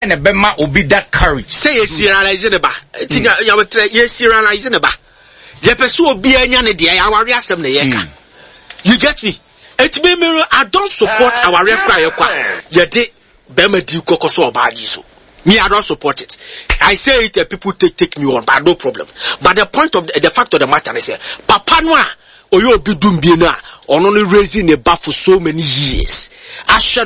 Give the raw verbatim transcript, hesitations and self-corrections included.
and a bema obi that courage. Say yes, serialize the ba. Tinga ya wetre yes serialize the ba. Je peso obi anya ne de aware asem ne yeka. You get me? Et me me I don't support our cry kwa. Ye de bema di kokoso obadi so. Me I don't support it. I say it, uh, people take take me on, but no problem. But the point of the, the fact of the matter is, uh, Papa Noa, or you'll be doing bien now, on only raising a bar for so many years. I